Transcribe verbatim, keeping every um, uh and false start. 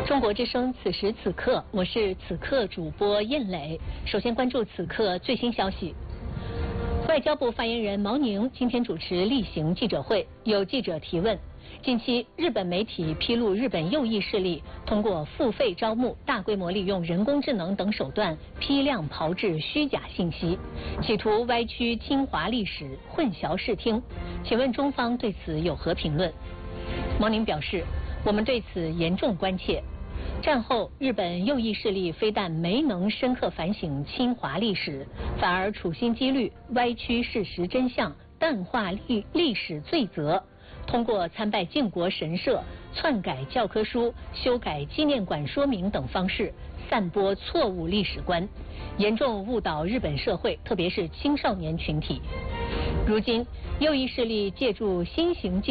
中国之声，此时此刻，我是此刻主播燕磊。首先关注此刻最新消息。外交部发言人毛宁今天主持例行记者会，有记者提问：近期日本媒体披露日本右翼势力通过付费招募、大规模利用人工智能等手段批量炮制虚假信息，企图歪曲侵华历史、混淆视听。请问中方对此有何评论？毛宁表示，我们对此严重关切。战后，日本右翼势力非但没能深刻反省侵华历史，反而处心积虑歪曲事实真相，淡化历历史罪责，通过参拜靖国神社、篡改教科书、修改纪念馆说明等方式，散播错误历史观，严重误导日本社会，特别是青少年群体。如今，右翼势力借助新型